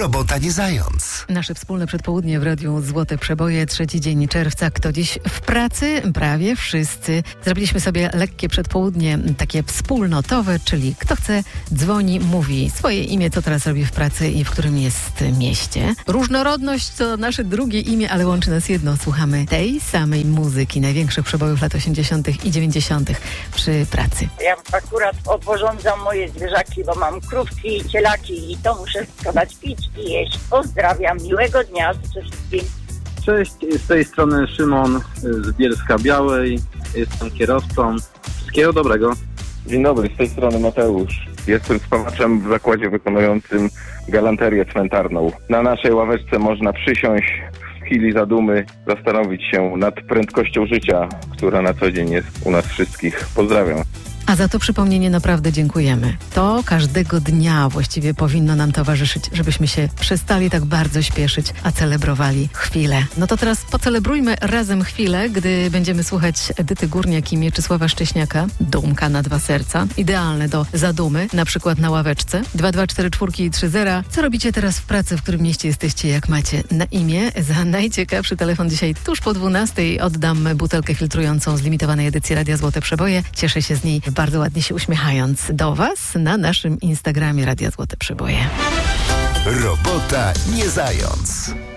Robota nie zając. Nasze wspólne przedpołudnie w Radiu Złote Przeboje, 3 dzień czerwca. Kto dziś w pracy? Prawie wszyscy. Zrobiliśmy sobie lekkie przedpołudnie, takie wspólnotowe, czyli kto chce, dzwoni, mówi swoje imię, co teraz robi w pracy i w którym jest mieście. Różnorodność to nasze drugie imię, ale łączy nas jedno. Słuchamy tej samej muzyki, największych przebojów lat 80. i 90. przy pracy. Ja akurat oporządzam moje zwierzaki, bo mam krówki, cielaki i to muszę wszystko dać pić i jeść. Pozdrawiam, miłego dnia życzę wszystkim. Cześć, z tej strony Szymon z Bielska Białej. Jestem kierowcą. Wszystkiego dobrego. Dzień dobry, z tej strony Mateusz. Jestem spawaczem w zakładzie wykonującym galanterię cmentarną. Na naszej ławeczce można przysiąść, w chwili zadumy zastanowić się nad prędkością życia, która na co dzień jest u nas wszystkich. Pozdrawiam. A za to przypomnienie naprawdę dziękujemy. To każdego dnia właściwie powinno nam towarzyszyć, żebyśmy się przestali tak bardzo śpieszyć, a celebrowali chwilę. No to teraz pocelebrujmy razem chwilę, gdy będziemy słuchać Edyty Górniak i Mieczysława Szcześniaka. Dumka na 2 serca. Idealne do zadumy, na przykład na ławeczce. 2244330. Co robicie teraz w pracy, w którym mieście jesteście, jak macie na imię? Za najciekawszy telefon dzisiaj tuż po 12:00 oddam butelkę filtrującą z limitowanej edycji Radia Złote Przeboje. Cieszę się z niej, bardzo ładnie się uśmiechając do Was na naszym Instagramie Radia Złote Przeboje. Robota nie zając.